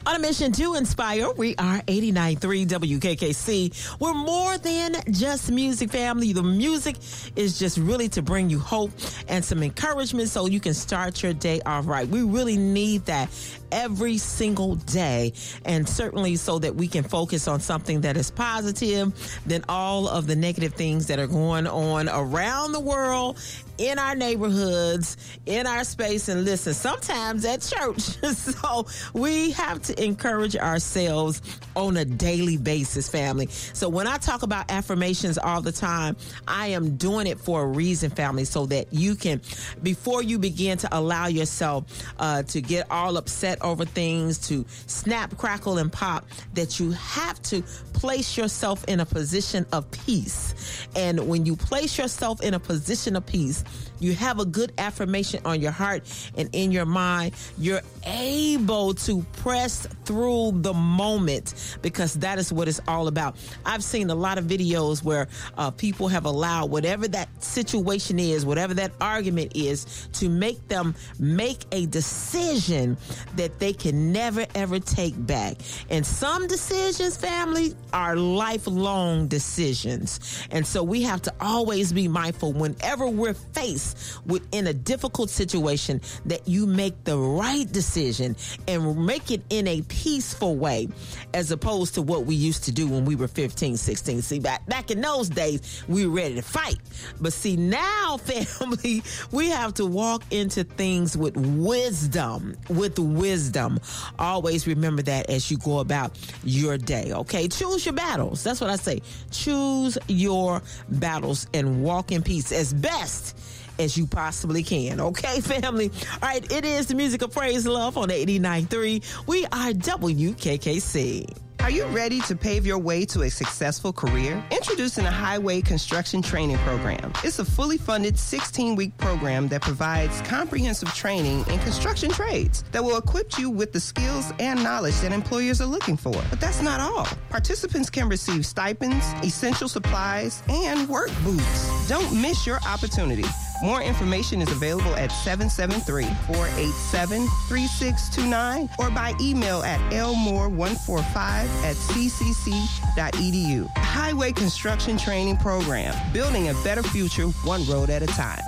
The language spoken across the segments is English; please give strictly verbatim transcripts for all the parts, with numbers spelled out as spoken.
On a mission to inspire, we are eighty-nine point three W K K C. We're more than just music, family. The music is just really to bring you hope and some encouragement so you can start your day off right. We really need that every single day, and certainly so that we can focus on something that is positive than all of the negative things that are going on around the world, in our neighborhoods, in our space, and listen, sometimes at church. So we have to encourage ourselves on a daily basis, family. So when I talk about affirmations all the time, I am doing it for a reason, family, so that you can, before you begin to allow yourself uh, to get all upset over things, to snap, crackle, and pop, that you have to place yourself in a position of peace. And when you place yourself in a position of peace, you have a good affirmation on your heart and in your mind, you're able to press through the moment, because that is what it's all about. I've seen a lot of videos where uh, people have allowed whatever that situation is, whatever that argument is, to make them make a decision that they can never, ever take back. And some decisions, family, are lifelong decisions. And so we have to always be mindful whenever we're faced within a difficult situation that you make the right decision and make it in a peaceful way, as opposed to what we used to do when we were fifteen, sixteen. See, back, back in those days, we were ready to fight. But see, now, family, we have to walk into things with wisdom, with wisdom. Always remember that as you go about your day, okay? Choose your battles. That's what I say. Choose your battles and walk in peace as best as you possibly can. Okay, family? All right, it is the music of praise love on eighty-nine point three. We are W K K C. Are you ready to pave your way to a successful career? Introducing a Highway Construction Training Program. It's a fully funded sixteen-week program that provides comprehensive training in construction trades that will equip you with the skills and knowledge that employers are looking for. But that's not all. Participants can receive stipends, essential supplies, and work boots. Don't miss your opportunity. More information is available at seven seven three, four eight seven, three six two nine or by email at elmore one four five at c c c dot e d u. Highway Construction Training Program, building a better future one road at a time.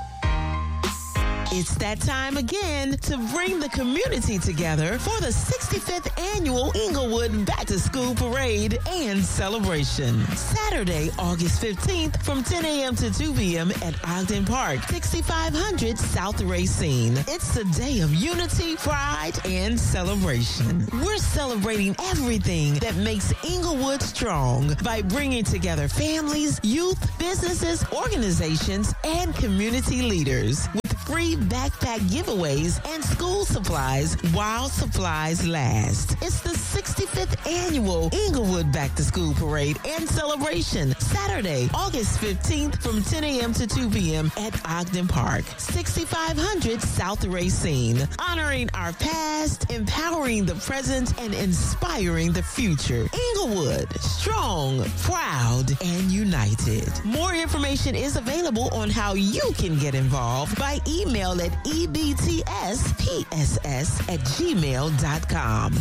It's that time again to bring the community together for the sixty-fifth Annual Inglewood Back to School Parade and Celebration. Saturday, August fifteenth from ten a.m. to two p.m. at Ogden Park, sixty-five hundred South Racine. It's the day of unity, pride, and celebration. We're celebrating everything that makes Inglewood strong by bringing together families, youth, businesses, organizations, and community leaders. Free backpack giveaways and school supplies while supplies last. It's the sixty-fifth Annual Inglewood Back to School Parade and Celebration. Saturday, August fifteenth from ten a.m. to two p.m. at Ogden Park, sixty-five hundred South Racine. Honoring our past, empowering the present, and inspiring the future. Inglewood, strong, proud, and united. More information is available on how you can get involved by email at e b t s p s s at gmail dot com.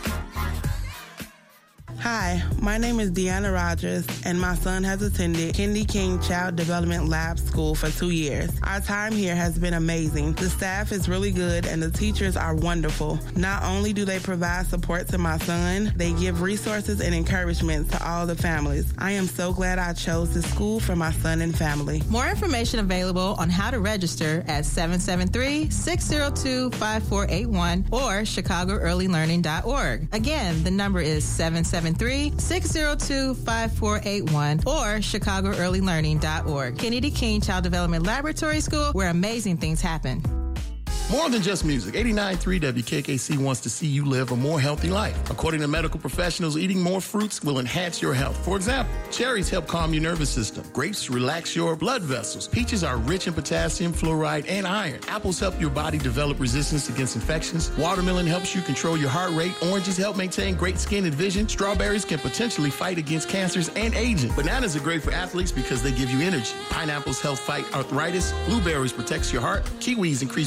Hi, my name is Deanna Rogers, and my son has attended Kendi King Child Development Lab School for two years. Our time here has been amazing. The staff is really good, and the teachers are wonderful. Not only do they provide support to my son, they give resources and encouragement to all the families. I am so glad I chose this school for my son and family. More information available on how to register at seven seven three, six zero two, five four eight one or chicago early learning dot org. Again, the number is seven seven three, six zero two, five four eight one or chicago early learning dot org. Kennedy King Child Development Laboratory School, where amazing things happen. More than just music, eighty-nine point three W K K C wants to see you live a more healthy life. According to medical professionals, eating more fruits will enhance your health. For example, cherries help calm your nervous system. Grapes relax your blood vessels. Peaches are rich in potassium, fluoride, and iron. Apples help your body develop resistance against infections. Watermelon helps you control your heart rate. Oranges help maintain great skin and vision. Strawberries can potentially fight against cancers and aging. Bananas are great for athletes because they give you energy. Pineapples help fight arthritis. Blueberries protects your heart. Kiwis increase bone mass.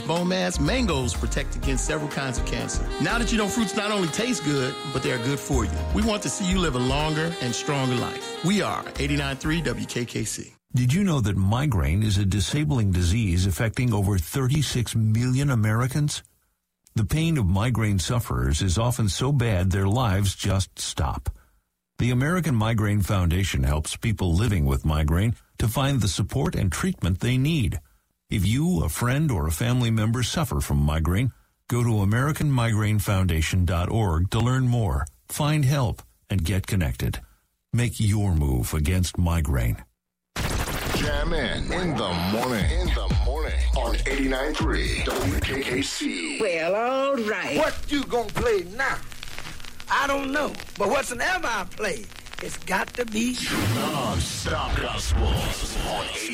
Besides, mangoes protect against several kinds of cancer. Now that you know fruits not only taste good, but they are good for you, we want to see you live a longer and stronger life. We are eighty-nine point three W K K C. Did you know that migraine is a disabling disease affecting over thirty-six million Americans? The pain of migraine sufferers is often so bad their lives just stop. The American Migraine Foundation helps people living with migraine to find the support and treatment they need. If you, a friend, or a family member suffer from migraine, go to American Migraine Foundation dot org to learn more, find help, and get connected. Make your move against migraine. Jam in in the morning. In the morning on eighty-nine point three W K K C. Well, all right. What you gonna play now? I don't know. But whatsoever I play, it's got to be Non-stop gospel on